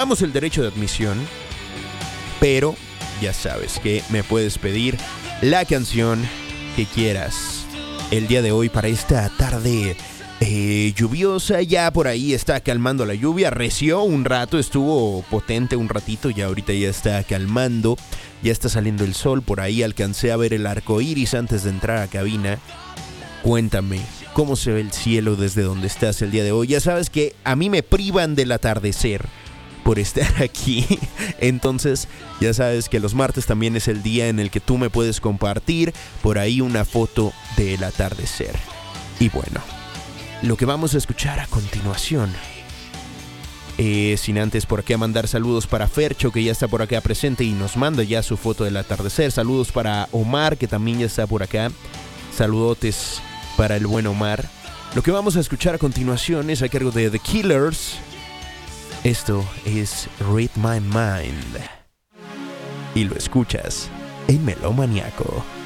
Damos el derecho de admisión, pero ya sabes que me puedes pedir la canción que quieras el día de hoy para esta tarde lluviosa. Ya por ahí está calmando la lluvia, reció un rato, estuvo potente un ratito, ya ahorita ya está calmando, ya está saliendo el sol. Por ahí alcancé a ver el arco iris antes de entrar a cabina. Cuéntame, ¿cómo se ve el cielo desde donde estás el día de hoy? Ya sabes que a mí me privan del atardecer por estar aquí, entonces ya sabes que los martes también es el día en el que tú me puedes compartir por ahí una foto del atardecer. Y bueno, lo que vamos a escuchar a continuación, sin antes por acá mandar saludos para Fercho, que ya está por acá presente y nos manda ya su foto del atardecer. Saludos para Omar, que también ya está por acá. Saludotes para el buen Omar. Lo que vamos a escuchar a continuación es a cargo de The Killers. Esto es Read My Mind y lo escuchas en Melómaniaco.